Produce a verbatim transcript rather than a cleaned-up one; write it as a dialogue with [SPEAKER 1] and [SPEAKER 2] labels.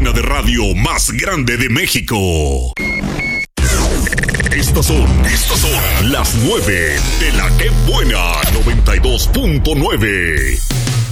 [SPEAKER 1] cadena de radio más grande de México. Estas son, estas son las nueve de la Que Buena noventa y dos punto nueve.